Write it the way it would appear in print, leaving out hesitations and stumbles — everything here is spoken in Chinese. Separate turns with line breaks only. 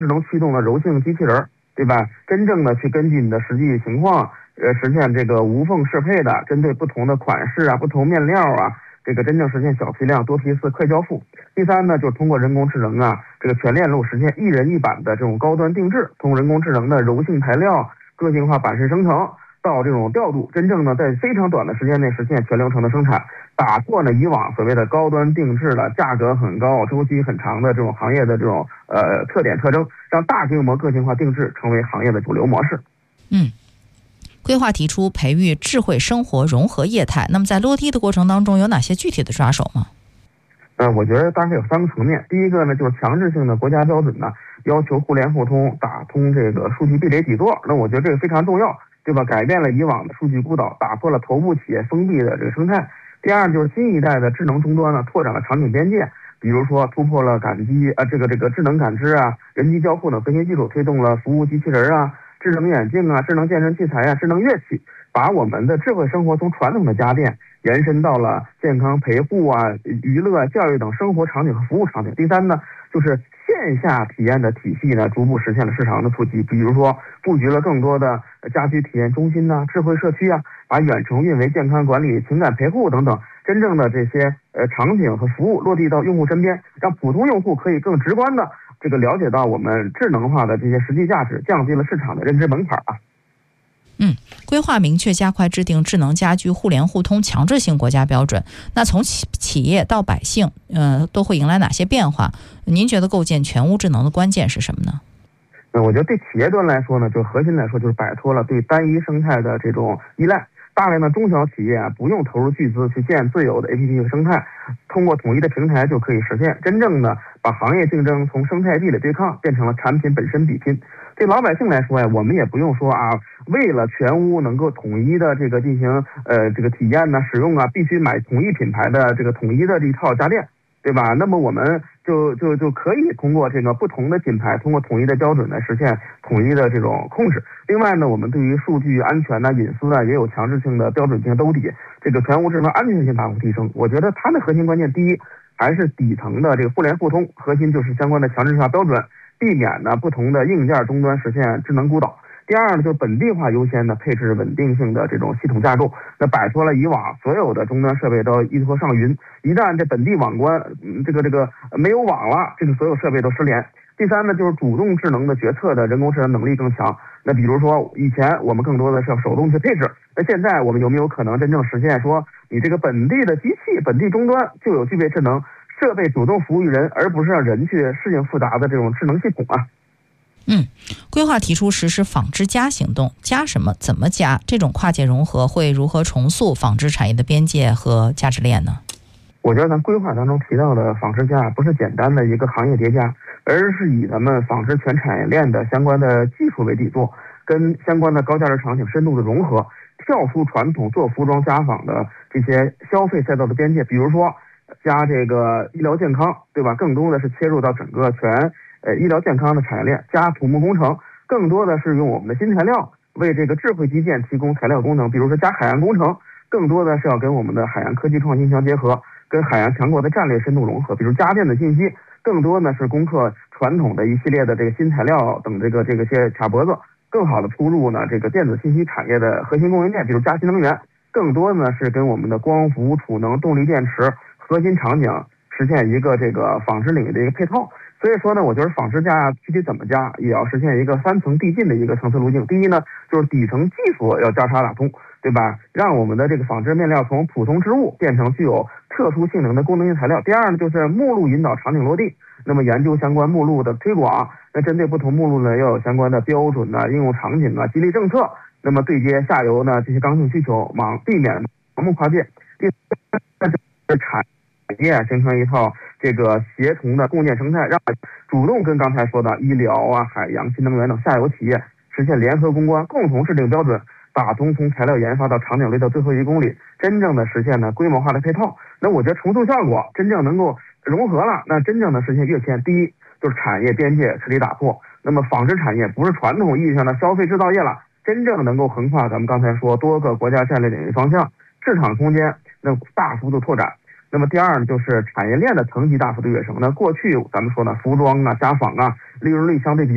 智能驱动的柔性机器人，对吧？真正的去根据你的实际情况，实现这个无缝适配的，针对不同的款式啊、不同面料啊，这个真正实现小批量、多批次、快交付。第三呢，就是通过人工智能啊，这个全链路实现一人一版的这种高端定制，通过人工智能的柔性材料、个性化版式生成到这种调度，真正的在非常短的时间内实现全流程的生产，打破呢以往所谓的高端定制的价格很高、周期很长的这种行业的这种特点特征，让大规模个性化定制成为行业的主流模式。
规划提出培育智慧生活融合业态，那么在落地的过程当中有哪些具体的抓手吗？
我觉得大概有3个层面。第一个呢，就是强制性的国家标准呢，要求互联互通，打通这个数据壁垒底座。那我觉得这个非常重要，对吧？改变了以往的数据孤岛，打破了头部企业封闭的这个生态。第二就是新一代的智能终端呢，拓展了场景边界，比如说突破了这个智能感知啊、人机交互等核心技术，推动了服务机器人啊、智能眼镜啊、智能健身器材啊、智能乐器，把我们的智慧生活从传统的家电延伸到了健康陪护啊、娱乐、教育等生活场景和服务场景。第三呢，就是线下体验的体系呢，逐步实现了市场的普及，比如说布局了更多的家居体验中心呐、智慧社区啊，把远程运维、健康管理、情感陪护等等真正的这些场景和服务落地到用户身边，让普通用户可以更直观的这个了解到我们智能化的这些实际价值，降低了市场的认知门槛啊。
规划明确加快制定智能家居互联互通强制性国家标准，那从企业到百姓，都会迎来哪些变化？您觉得构建全屋智能的关键是什么呢？
我觉得对企业端来说呢，就核心来说就是摆脱了对单一生态的这种依赖，大量的中小企业啊，不用投入巨资去建自有的 APP 和生态，通过统一的平台就可以实现真正的把行业竞争从生态壁垒对抗变成了产品本身比拼。对老百姓来说呀，我们也不用说啊，为了全屋能够统一的这个进行这个体验呢、使用啊，必须买同一品牌的这个统一的这一套家电，对吧？那么我们就可以通过这个不同的品牌，通过统一的标准来实现统一的这种控制。另外呢，我们对于数据安全呐、隐私啊，也有强制性的标准进行兜底，这个全屋智能安全性大幅提升。我觉得它的核心关键，第一还是底层的这个互联互通，核心就是相关的强制化标准，避免呢不同的硬件终端实现智能孤岛。第二呢，就是本地化优先的配置稳定性的这种系统架构，那摆脱了以往所有的终端设备都依托上云，一旦这本地网关这个没有网了，这个所有设备都失联。第三呢，就是主动智能的决策的人工智能能力更强。那比如说以前我们更多的是要手动去配置，那现在我们有没有可能真正实现说你这个本地的机器、本地终端就有具备智能，设备主动服务于人，而不是让人去适应复杂的这种智能系统啊。
规划提出实施纺织加行动，加什么、怎么加？这种跨界融合会如何重塑纺织产业的边界和价值链呢？
我觉得咱规划当中提到的纺织加不是简单的一个行业叠加，而是以咱们纺织全产业链的相关的技术为底座，跟相关的高价值场景深度的融合，跳出传统做服装家纺的这些消费赛道的边界。比如说加这个医疗健康，对吧？更多的是切入到整个全医疗健康的产业链，加土木工程，更多的是用我们的新材料为这个智慧基建提供材料功能。比如说加海洋工程，更多的是要跟我们的海洋科技创新相结合，跟海洋强国的战略深度融合。比如家电的信息，更多呢是攻克传统的一系列的这个新材料等这些卡脖子，更好的铺入呢这个电子信息产业的核心供应链。比如加新能源，更多呢是跟我们的光伏、储能、动力电池核心场景实现一个这个纺织领域的一个配套。所以说呢，我觉得纺织加具体怎么加，也要实现一个3层递进的一个层次路径。第一呢，就是底层技术要交叉打通，对吧？让我们的这个纺织面料从普通织物变成具有特殊性能的功能性材料。第二呢，就是目录引导场景落地，那么研究相关目录的推广，那针对不同目录呢，要有相关的标准应用场景激励政策，那么对接下游呢这些刚性需求，避免盲目跨界。第三就是产业形成一套这个协同的共建生态，让主动跟刚才说的医疗啊、海洋、新能源等下游企业实现联合攻关，共同制定标准，打通从材料研发到场景类的最后1公里，真正的实现呢规模化的配套。那我觉得重塑效果真正能够融合了，那真正的实现跃迁。第一就是产业边界彻底打破，那么纺织产业不是传统意义上的消费制造业了，真正能够横跨咱们刚才说多个国家战略领域方向，市场空间那大幅度拓展。那么第二呢，就是产业链的层级大幅度跃升。那过去咱们说呢，服装啊、家纺啊，利润率相对比较